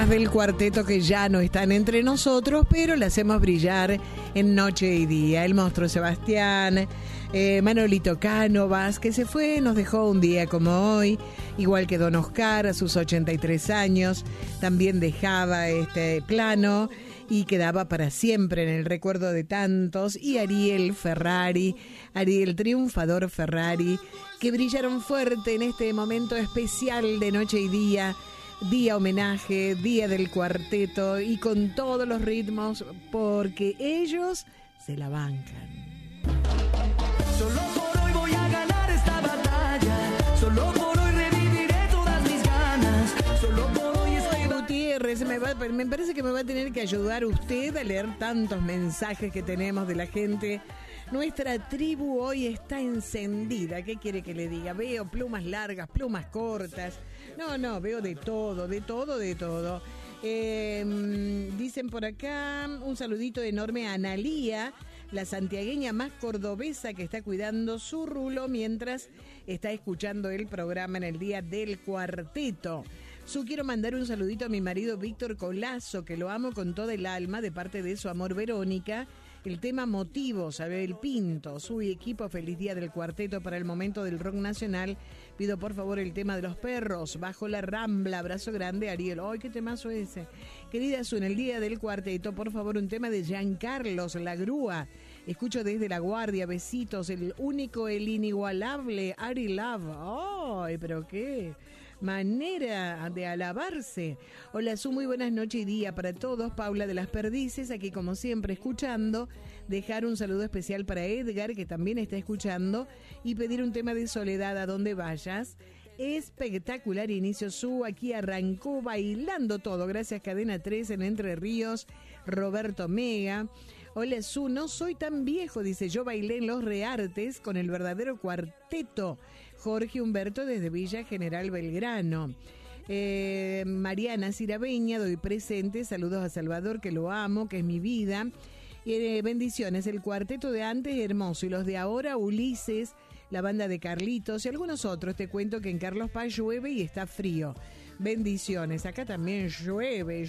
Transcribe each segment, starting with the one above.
figuras del cuarteto que ya no están entre nosotros, pero las hacemos brillar en noche y día. El monstruo Sebastián, Manolito Cánovas, que se fue, nos dejó un día como hoy, igual que Don Oscar a sus 83 años, también dejaba este plano y quedaba para siempre en el recuerdo de tantos, y Ariel Ferrari, Ariel Triunfador Ferrari, que brillaron fuerte en este momento especial de noche y día homenaje, día del cuarteto, y con todos los ritmos, porque ellos se la bancan. Solo por hoy voy a ganar esta batalla, solo por hoy reviviré todas mis ganas, solo por hoy estoy... Gutiérrez, me parece que me va a tener que ayudar usted a leer tantos mensajes que tenemos de la gente. Nuestra tribu hoy está encendida. ¿Qué quiere que le diga? Veo plumas largas, plumas cortas. No, veo de todo. Dicen por acá, un saludito enorme a Analía, la santiagueña más cordobesa que está cuidando su rulo mientras está escuchando el programa en el día del cuarteto. Quiero mandar un saludito a mi marido Víctor Colazo, que lo amo con toda el alma, de parte de su amor Verónica. El tema Motivos, Abel Pinto, su equipo, feliz día del cuarteto para el momento del rock nacional. Pido por favor el tema de Los Perros, Bajo la Rambla, abrazo grande, Ariel. ¡Ay, qué temazo ese! Querida Su, en el día del cuarteto, por favor un tema de Giancarlos, La Grúa. Escucho desde La Guardia, besitos, el único, el inigualable, Ari Love. ¡Ay, pero qué manera de alabarse! Hola, Su, muy buenas noches y día para todos. Paula de las Perdices, aquí como siempre escuchando. Dejar un saludo especial para Edgar, que también está escuchando, y pedir un tema de Soledad, A Donde Vayas. Espectacular inicio, Su, aquí arrancó bailando todo. Gracias Cadena 3 en Entre Ríos. Roberto Mega. Hola, Su, no soy tan viejo, dice, yo bailé en Los Reartes con el verdadero cuarteto. Jorge Humberto desde Villa General Belgrano. Mariana Cirabeña, doy presente, saludos a Salvador, que lo amo, que es mi vida. Bendiciones, el cuarteto de antes hermoso y los de ahora, Ulises, la banda de Carlitos y algunos otros. Te cuento que en Carlos Paz llueve y está frío. Bendiciones, acá también llueve.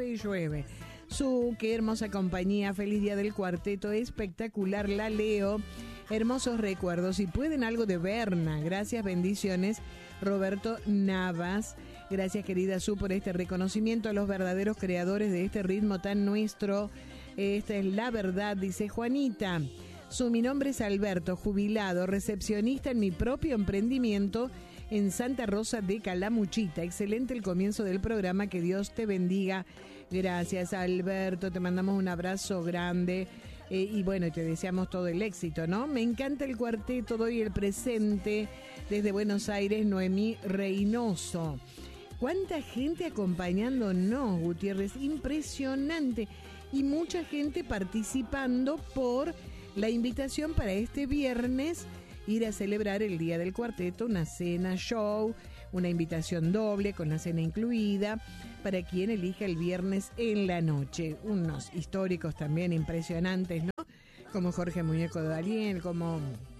Su, qué hermosa compañía, feliz día del cuarteto, espectacular, la leo. Hermosos recuerdos, y pueden algo de Berna. Gracias, bendiciones, Roberto Navas. Gracias, querida Su, por este reconocimiento a los verdaderos creadores de este ritmo tan nuestro. Esta es la verdad, dice Juanita. Su, mi nombre es Alberto, jubilado, recepcionista en mi propio emprendimiento en Santa Rosa de Calamuchita. Excelente el comienzo del programa, que Dios te bendiga. Gracias, Alberto, te mandamos un abrazo grande. Y bueno, te deseamos todo el éxito, ¿no? Me encanta el cuarteto, doy el presente. Desde Buenos Aires, Noemí Reynoso. ¿Cuánta gente acompañándonos, Gutiérrez? Impresionante. Y mucha gente participando por la invitación para este viernes, ir a celebrar el Día del Cuarteto, una cena show, una invitación doble con la cena incluida, para quien elija el viernes en la noche. Unos históricos también impresionantes, ¿no? Como Jorge Muñeco de Daniel, como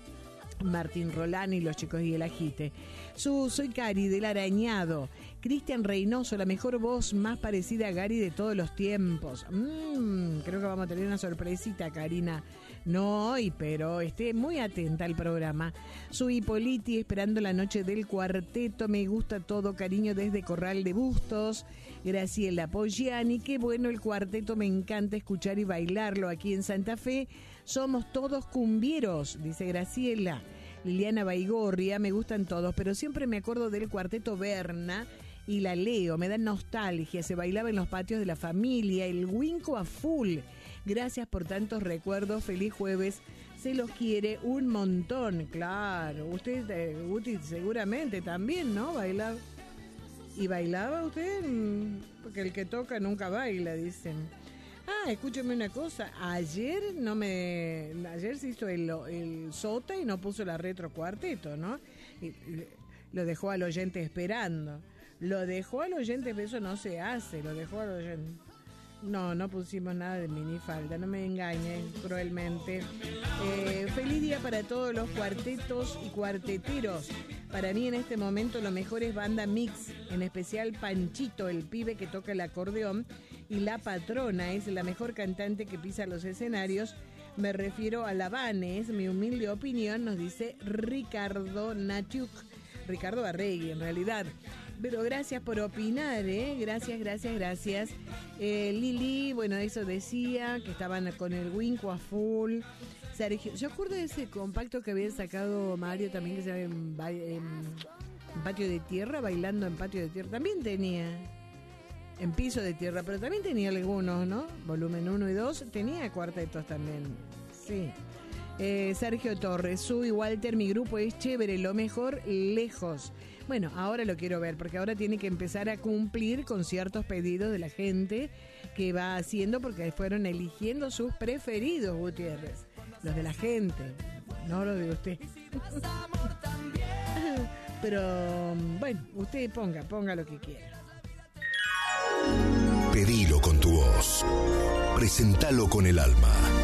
Martín Rolán y los chicos y el ajite. Soy Cari del Arañado. Cristian Reynoso, la mejor voz más parecida a Gary de todos los tiempos. Creo que vamos a tener una sorpresita, Karina. No hoy, pero esté muy atenta al programa. Soy Hipoliti, esperando la noche del cuarteto. Me gusta todo, cariño, desde Corral de Bustos. Graciela Poggiani, qué bueno el cuarteto, me encanta escuchar y bailarlo aquí en Santa Fe. Somos todos cumbieros, dice Graciela. Liliana Baigorria, me gustan todos, pero siempre me acuerdo del cuarteto Berna y la leo, me dan nostalgia, se bailaba en los patios de la familia, el Winco a full. Gracias por tantos recuerdos, feliz jueves, se los quiere un montón. Claro, usted, Guti, seguramente también, ¿no? Bailaba. ¿Y bailaba usted? Porque el que toca nunca baila, dicen. Escúcheme una cosa, ayer se hizo el sota y no puso la retro cuarteto, ¿no? Y lo dejó al oyente esperando. Eso no se hace, lo dejó al oyente. No pusimos nada de minifalda, no me engañen cruelmente. Feliz día para todos los cuartetos y cuarteteros. Para mí en este momento lo mejor es Banda Mix, en especial Panchito, el pibe que toca el acordeón, y La Patrona es la mejor cantante que pisa los escenarios. Me refiero a la Vane, es mi humilde opinión, nos dice Ricardo Nachuk, Ricardo Arregui en realidad. Pero gracias por opinar, gracias. Lili, bueno, eso decía, que estaban con el Winco a full. Sergio, yo acuerdo de ese compacto que había sacado Mario también, que se llama en Patio de Tierra, bailando en Patio de Tierra. También tenía en Piso de Tierra, pero también tenía algunos, ¿no? Volumen 1 y 2, tenía cuartetos también, sí. Sergio Torres, Su y Walter, mi grupo es chévere, lo mejor lejos. Bueno, ahora lo quiero ver, porque ahora tiene que empezar a cumplir con ciertos pedidos de la gente que va haciendo, porque fueron eligiendo sus preferidos, Gutiérrez. Los de la gente, no los de usted. Pero, bueno, usted ponga lo que quiera. Pedilo con tu voz. Presentalo con el alma.